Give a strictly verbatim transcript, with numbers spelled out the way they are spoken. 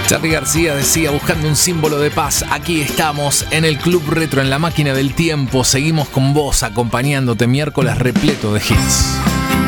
Charly García decía, buscando un símbolo de paz. Aquí estamos en el Club Retro, en la máquina del tiempo. Seguimos con vos, acompañándote, miércoles repleto de hits.